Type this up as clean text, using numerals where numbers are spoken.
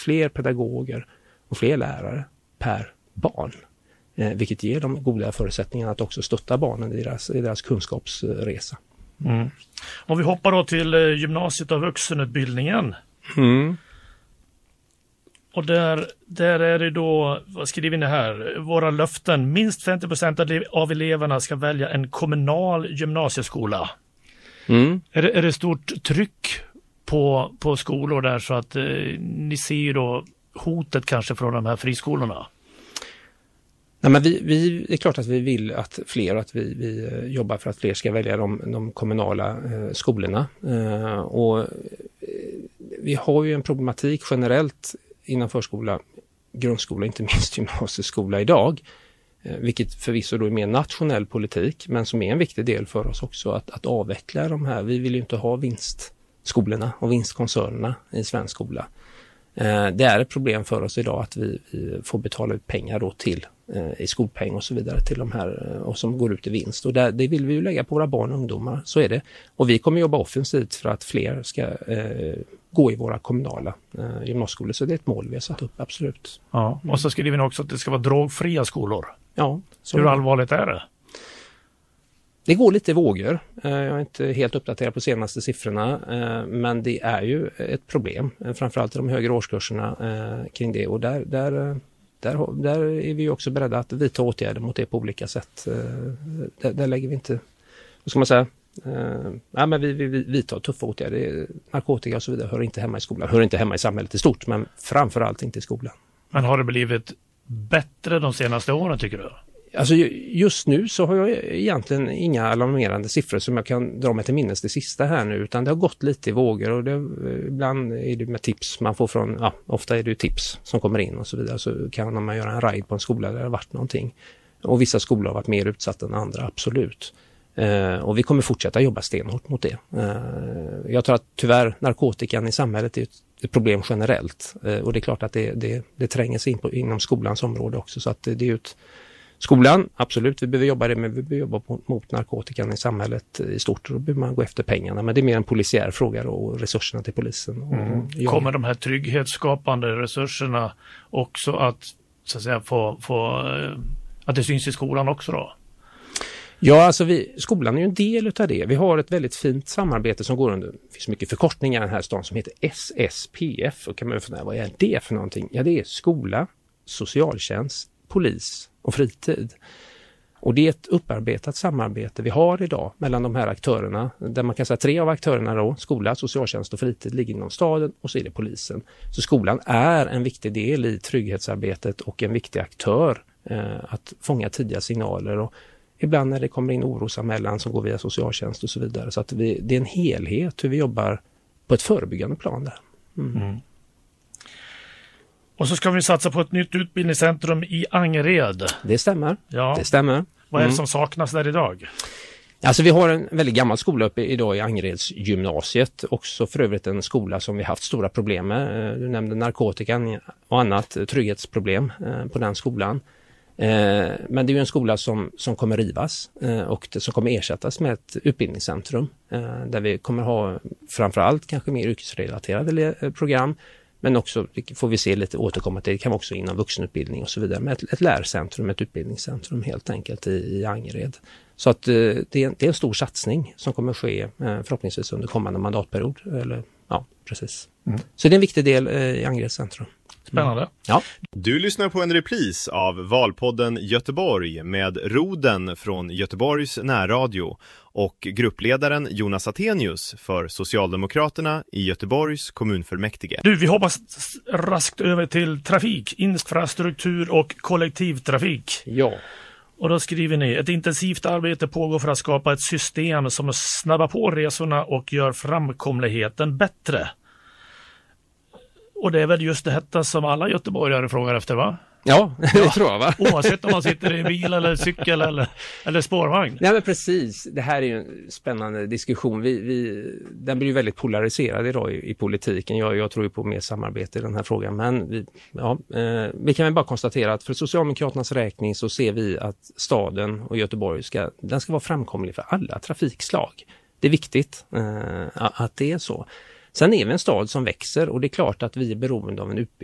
fler pedagoger och fler lärare per barn. Vilket ger dem goda förutsättningar att också stötta barnen i deras kunskapsresa. Mm. Om vi hoppar då till gymnasiet och vuxenutbildningen. Och där är det då, vad skriver ni här? Våra löften, minst 50% av eleverna ska välja en kommunal gymnasieskola. Är det stort tryck på skolor där, så att ni ser ju då hotet kanske från de här friskolorna? Nej, men det är klart att vi vill att vi jobbar för att fler ska välja de kommunala skolorna. Och vi har ju en problematik generellt inom förskola, grundskola, inte minst gymnasieskola idag. Vilket förvisso då är mer nationell politik, men som är en viktig del för oss också att avveckla de här. Vi vill ju inte ha vinstskolorna och vinstkoncernerna i svensk skola. Det är ett problem för oss idag att vi får betala ut pengar då till i skolpeng och så vidare till de här och som går ut i vinst. Och det vill vi ju lägga på våra barn och ungdomar, så är det. Och vi kommer jobba offensivt för att fler ska gå i våra kommunala gymnasieskolor. Så det är ett mål vi har satt upp, absolut. Ja, och så skriver vi också att det ska vara drogfria skolor. Ja. Hur allvarligt är det? Det går lite i vågor. Jag är inte helt uppdaterad på senaste siffrorna, men det är ju ett problem, framförallt i de högre årskurserna kring det. Och där är vi också beredda att vidta åtgärder mot det på olika sätt. Där lägger vi inte, vad ska man säga, men vi vidtar tuffa åtgärder. Narkotika och så vidare hör inte hemma i skolan, hör inte hemma i samhället i stort, men framförallt inte i skolan. Men har det blivit bättre de senaste åren, tycker du? Alltså just nu så har jag egentligen inga alarmerande siffror som jag kan dra mig till minnes det sista här nu, utan det har gått lite i vågor och ibland är det med tips man får från, ofta är det ju tips som kommer in och så vidare, så kan man göra en ride på en skola där det har varit någonting. Och vissa skolor har varit mer utsatta än andra, absolut. Och vi kommer fortsätta jobba stenhårt mot det. Jag tror att tyvärr narkotikan i samhället är ett problem generellt, och det är klart att det tränger sig in inom skolans område också, så att det är ju skolan, absolut, vi behöver jobba det, men vi behöver jobba mot narkotikan i samhället i stort, och då behöver man gå efter pengarna, men det är mer en polisiär fråga och resurserna till polisen. Kommer de här trygghetsskapande resurserna också att, så att säga, få att det syns i skolan också då? Ja, alltså skolan är ju en del utav det. Vi har ett väldigt fint samarbete som går under, det finns mycket förkortningar i den här stan som heter SSPF, och kan man fundera, vad är det för någonting? Ja, det är skola, socialtjänst, polis och fritid. Och det är ett upparbetat samarbete vi har idag mellan de här aktörerna, där man kan säga 3 av aktörerna då, skola, socialtjänst och fritid, ligger inom staden, och så är det polisen. Så skolan är en viktig del i trygghetsarbetet och en viktig aktör att fånga tidiga signaler, och ibland när det kommer in orosanmälan som går via socialtjänst och så vidare. Så att det är en helhet hur vi jobbar på ett förebyggande plan där. Och så ska vi satsa på ett nytt utbildningscentrum i Angered. Det stämmer. Ja. Det stämmer. Vad är det som saknas där idag? Alltså vi har en väldigt gammal skola uppe idag i Angereds gymnasiet. Också för övrigt en skola som vi haft stora problem med. Du nämnde narkotikan och annat, trygghetsproblem på den skolan. Men det är ju en skola som kommer rivas och som kommer ersättas med ett utbildningscentrum där vi kommer ha framförallt kanske mer yrkesrelaterade program, men också får vi se lite återkomma till, det kan också inom vuxenutbildning och så vidare, med ett lärcentrum, ett utbildningscentrum helt enkelt i Angered. Så att det är en stor satsning som kommer ske förhoppningsvis under kommande mandatperiod. Precis. Så det är en viktig del i Angereds centrum. Spännande. Ja. Du lyssnar på en repris av Valpodden Göteborg med Roden från Göteborgs närradio och gruppledaren Jonas Attenius för Socialdemokraterna i Göteborgs kommunfullmäktige. Vi hoppas raskt över till trafik, infrastruktur och kollektivtrafik. Ja. Och då skriver ni, ett intensivt arbete pågår för att skapa ett system som snabbar på resorna och gör framkomligheten bättre. Och det är väl just detta som alla göteborgare frågar efter, va? Ja, det tror jag, va? Oavsett om man sitter i bil eller cykel eller spårvagn. Nej, men precis. Det här är ju en spännande diskussion. Den blir ju väldigt polariserad idag i politiken. Jag tror ju på mer samarbete i den här frågan. Men vi kan väl bara konstatera att för Socialdemokraternas räkning så ser vi att staden och Göteborg ska vara framkomlig för alla trafikslag. Det är viktigt att det är så. Sen är vi en stad som växer, och det är klart att vi är beroende av en utbyggnad